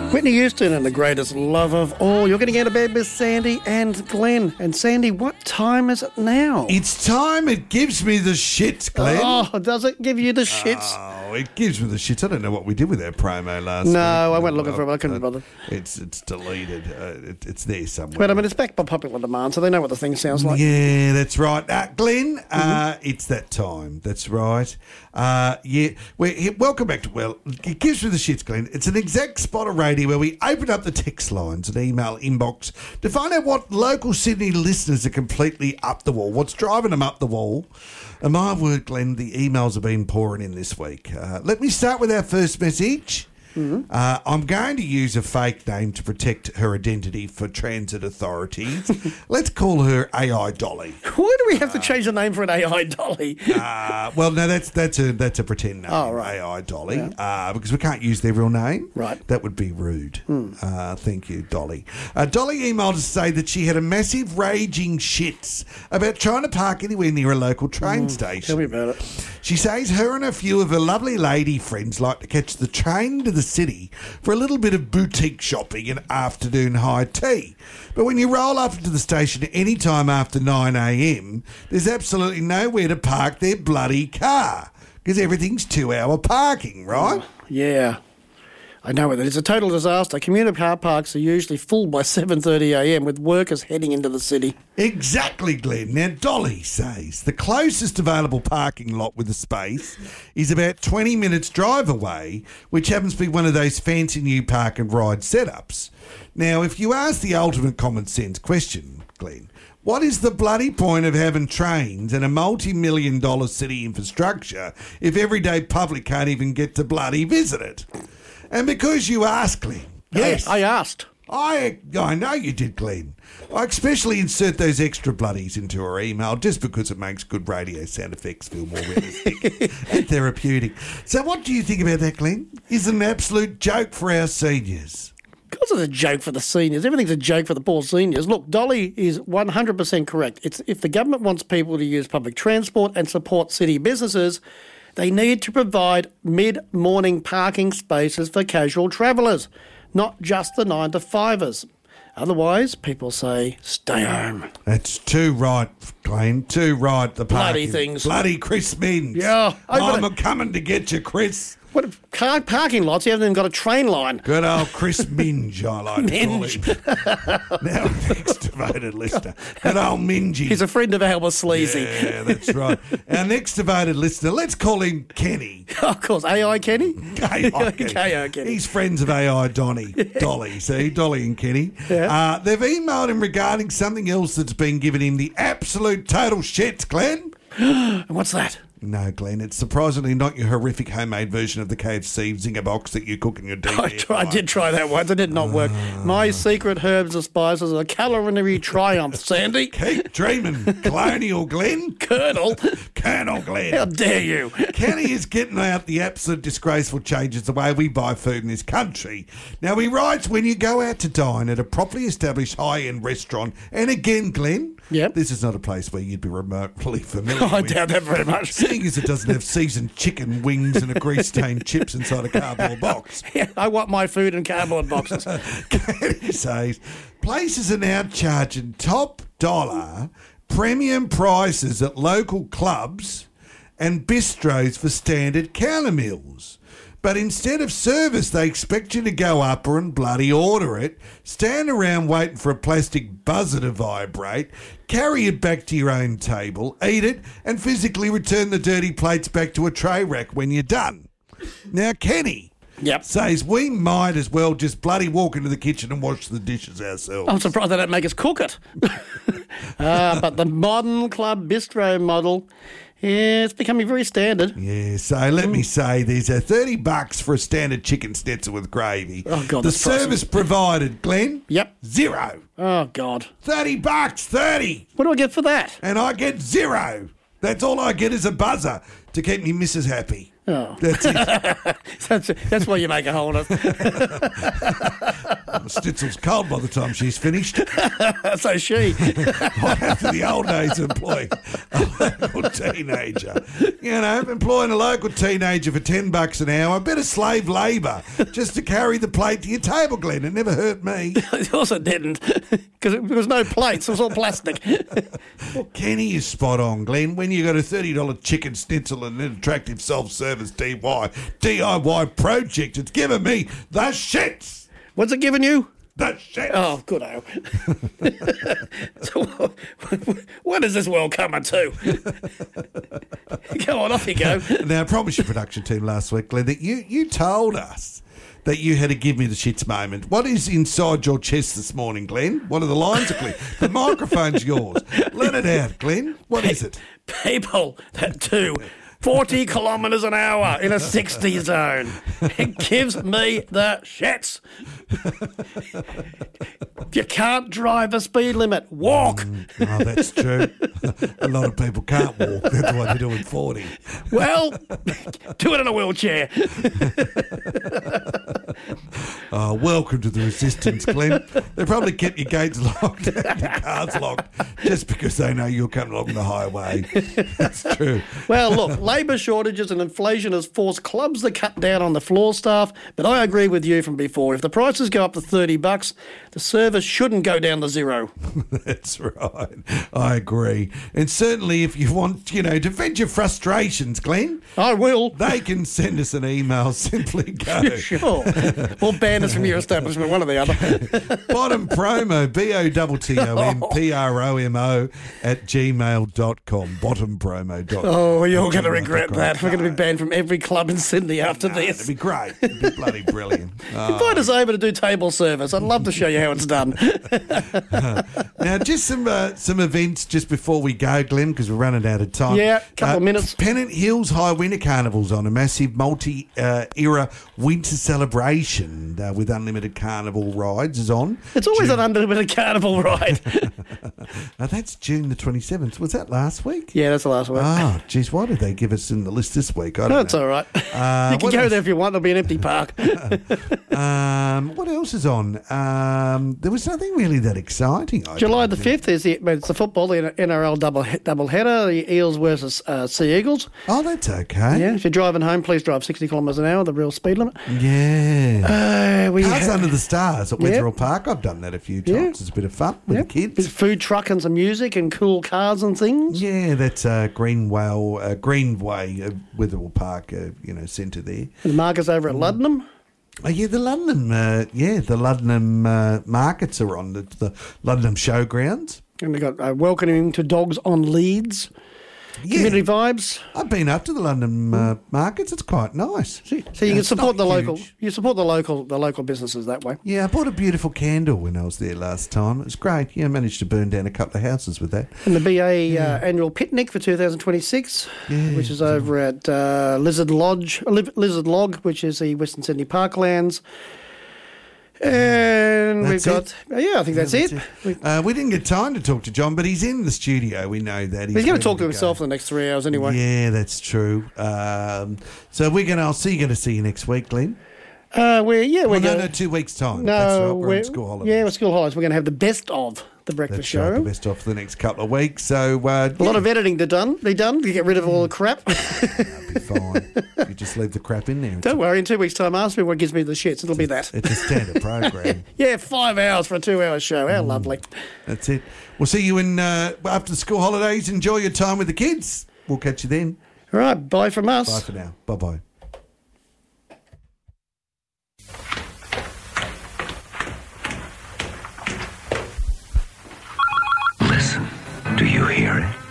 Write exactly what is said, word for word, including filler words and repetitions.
Whitney Houston and the greatest love of all. You're getting out of bed with Sandy and Glenn. And Sandy, what time is it now? It's time. It gives me the shits, Glenn. Oh, does it give you the shits? Oh, it gives me the shits. I don't know what we did with that promo last no, week. No, I went looking for it. I couldn't uh, bother. It's it's deleted. Uh, it, it's there somewhere. But I mean, it's back by popular demand, so they know what the thing sounds like. Yeah, that's right. Uh, Glenn, Mm-hmm. uh, it's that time. That's right. Uh, yeah, we're, welcome back to, well, it gives me the shits, Glenn. It's an exact spot of radio where we open up the text lines and email inbox to find out what local Sydney listeners are completely up the wall, what's driving them up the wall. And my word, Glenn, the emails have been pouring in this week. Uh, let me start with our first message. Mm-hmm. Uh, I'm going to use a fake name to protect her identity for transit authorities. Let's call her A I Dolly. Why do we have to change the name for an A I Dolly? uh, well, no, that's that's a that's a pretend name. Oh, right. A I Dolly, Yeah. uh, because we can't use their real name. Right. That would be rude. Hmm. Uh, thank you, Dolly. Uh, Dolly emailed to say that she had a massive raging shits about trying to park anywhere near a local train Mm, station. Tell me about it. She says her and a few of her lovely lady friends like to catch the train to the city for a little bit of boutique shopping and afternoon high tea. But when you roll up into the station any time after nine a.m, there's absolutely nowhere to park their bloody car because everything's two-hour parking, right? Oh, yeah. I know it. It's a total disaster. Commuter car parks are usually full by seven thirty a.m. with workers heading into the city. Exactly, Glenn. Now, Dolly says the closest available parking lot with a space is about twenty minutes drive away, which happens to be one of those fancy new park and ride setups. Now, if you ask the ultimate common sense question, Glenn, what is the bloody point of having trains and a multi-million dollar city infrastructure if everyday public can't even get to bloody visit it? And because you asked, Glenn, yes, I, I asked. I I know you did, Glenn. I especially insert those extra bloodies into her email just because it makes good radio sound effects feel more realistic and therapeutic. So what do you think about that, Glenn? Is it an absolute joke for our seniors? Of course it's a joke for the seniors. Everything's a joke for the poor seniors. Look, Dolly is one hundred percent correct. It's if the government wants people to use public transport and support city businesses, they need to provide mid-morning parking spaces for casual travellers, not just the nine to fivers. Otherwise, people say, stay home. That's too right, Glenn. Too right. The Bloody parking. things. Bloody Chris Minns. Yeah. I'm a coming to get you, Chris. What car parking lots? You haven't even got a train line. Good old Chris Minge, I like Minge. to call him. Now, next devoted listener. Good old Mingy. He's a friend of Albert Sleazy. Yeah, that's right. Our next devoted listener, let's call him Kenny. Of course, A I Kenny? A I Kenny. K O Kenny. He's friends of A I Donny. Dolly, see? Dolly and Kenny. Yeah. Uh, they've emailed him regarding something else that's been giving him the absolute total shits, Glenn. And what's that? No, Glenn, it's surprisingly not your horrific homemade version of the K F C zinger box that you cook in your D V. I, try, I did try that once. It did not work. My secret herbs and spices are a culinary triumph, Sandy. Keep dreaming, Colonial Glenn. Colonel. Colonel Glenn. How dare you? Kenny is getting out the absolute disgraceful changes the way we buy food in this country. Now, he writes, when you go out to dine at a properly established high-end restaurant, and again, Glenn, Yep. this is not a place where you'd be remotely familiar I with. doubt that very much. Seeing as it doesn't have seasoned chicken wings and a grease-stained chips inside a cardboard box. Yeah, I want my food in cardboard boxes. Kenny says, places are now charging top dollar premium prices at local clubs and bistros for standard counter meals. But instead of service, they expect you to go up and bloody order it, stand around waiting for a plastic buzzer to vibrate, carry it back to your own table, eat it, and physically return the dirty plates back to a tray rack when you're done. Now, Kenny Yep. says we might as well just bloody walk into the kitchen and wash the dishes ourselves. I'm surprised they don't make us cook it. uh, but the modern club bistro model, yeah, it's becoming very standard. Yeah, so let me say there's a thirty bucks for a standard chicken schnitzel with gravy. Oh, God, the that's pricey. service provided, Glenn? Yep. Zero. Oh, God. thirty bucks, thirty. What do I get for that? And I get zero. That's all I get is a buzzer to keep me missus happy. Oh. That's it. that's, that's why you make a hole in it. Stitzel's cold by the time she's finished. So she. After the old days of employing a local teenager. You know, employing a local teenager for ten bucks an hour, a bit of slave labour just to carry the plate to your table, Glenn. It never hurt me. It also didn't, because there was no plates. It was all plastic. Kenny is spot on, Glenn. When you got a thirty dollars chicken schnitzel and an attractive self-service D I Y project, it's giving me the shits. What's it giving you? The shits. Oh, good oh. So, what is this world coming to? Go on, off you go. Now, I promised your production team last week, Glenn, that you, you told us that you had to give me the shits moment. What is inside your chest this morning, Glenn? What are the lines, Glenn? The microphone's yours. Let it out, Glenn. What is it? People that do forty kilometres an hour in a sixty zone. It gives me the shits. You can't drive the speed limit. Walk. Mm, oh, that's true. A lot of people can't walk. That's why they're doing forty. Well, do it in a wheelchair. Oh, welcome to the resistance, Glenn. They probably kept your gates locked and your cars locked just because they know you're coming along the highway. That's true. Well, look, labour shortages and inflation has forced clubs to cut down on the floor staff, but I agree with you from before. If the prices go up to thirty bucks, the service shouldn't go down to zero. That's right. I agree. And certainly if you want, you know, to vent your frustrations, Glenn, I will. they can send us an email. Simply go. Sure. Or ban us from your establishment, one or the other. Bottom promo, B O T T O M P R O M O at gmail dot com. Bottom promo. Oh, you're going to regret that. We're going to be banned from every club in Sydney after no, this. It'd be great. It'd be bloody brilliant. Oh. Invite us over to do table service. I'd love to show you how it's done. Now, just some uh, some events just before we go, Glenn, because we're running out of time. Yeah, couple uh, of minutes. Pennant Hills High Winter Carnival's on, a massive multi-era uh, winter celebration uh, with unlimited carnival rides is on. It's always June. an unlimited carnival ride. Now, that's June the twenty-seventh. Was that last week? Yeah, that's the last one. Oh, geez, why did they give us in the list this week? I don't No, know. it's all right. Uh, you can what go else? there if you want. There'll be an empty park. Um, what else is on? Um, there was nothing really that exciting. I July don't the think. fifth is the it's the football, the N R L double double header, the Eels versus uh, Sea Eagles. Oh, that's okay. Yeah, if you're driving home, please drive sixty kilometres an hour, the real speed limit. Yeah. Uh, we Cars ha- Under the Stars at Yeah. Wetherill Park. I've done that a few times. Yeah. It's a bit of fun with yeah, the kids. bit of food truck and some music and cool cars and things. Yeah, that's uh, Greenwell, uh, Greenway, uh, Wetherill Park, uh, you know, centre there. And Marcus over at Luddenham. Oh, yeah, the London, uh, yeah, the London uh, markets are on. It's the London Showgrounds. And we got uh, welcoming to dogs on Leeds. Yeah. Community vibes. I've been up to the London uh, markets. It's quite nice. So you Yeah, can it's support not the local. huge. You support the local, the local businesses that way. Yeah, I bought a beautiful candle when I was there last time. It was great. Yeah, I managed to burn down a couple of houses with that. And the B A uh, annual picnic for two thousand twenty-six, Yeah, which is over at uh, Lizard Lodge, uh, Liv- Lizard Log, which is the Western Sydney Parklands. And That's we've got, yeah, I think that's, Yeah, it. that's We- Uh, we didn't get time to talk to John, but he's in the studio. We know that. He's going to ready talk to go. himself for the next three hours anyway. Yeah, that's true. Um, so we're going to, I'll see you going to see you next week, Glenn. Uh, we're, yeah, we're Well, no, going no, two weeks' time. No, that's right. We're we're on school holidays. Yeah, we're school holidays. We're going to have the best of the breakfast That's show. right, the best off for the next couple of weeks. So uh, A lot of editing to done, be done to get rid of all the crap. that'll be fine. You just leave the crap in there. It's, Don't worry, in two weeks' time, ask me what gives me the shits. It'll be that. it's a standard program. Yeah, five hours for a two-hour show. How lovely. That's it. We'll see you in uh, after the school holidays. Enjoy your time with the kids. We'll catch you then. All right, bye from us. Bye for now. Bye bye. Listen, do you hear?